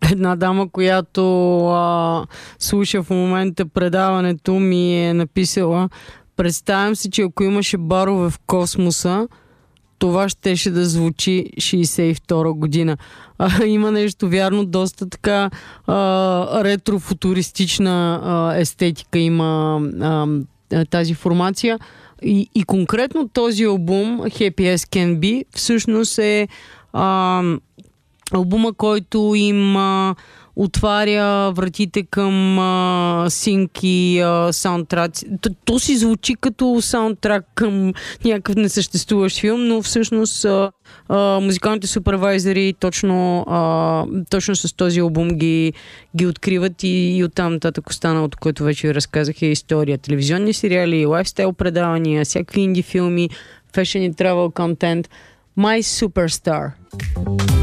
Една дама, която слуша в момента предаването, ми е написала: представям си, че ако имаше барове в космоса, това щеше да звучи 62 година. Има нещо вярно, доста така ретрофутуристична естетика има тази формация. И конкретно този албум, Happy As Can Be, всъщност е албума, който им отваря вратите към синк и саундтрак. То си звучи като саундтрак към някакъв несъществуващ филм, но всъщност музикалните супервайзери точно с този албум ги откриват и оттам нататък останалото, което вече ви разказах, е история. Телевизионни сериали, лайфстайл предавания, всякакви инди филми, fashion и travel контент. My Superstar.